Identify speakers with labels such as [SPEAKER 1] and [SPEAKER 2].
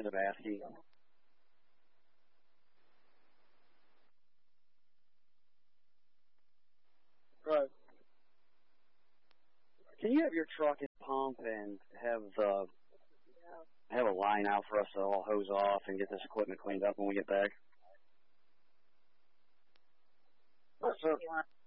[SPEAKER 1] Zavatsky.
[SPEAKER 2] Right.
[SPEAKER 1] Can you have your truck and pump and have a line out for us to all hose off and get this equipment cleaned up when we get back?
[SPEAKER 2] Yes, sir.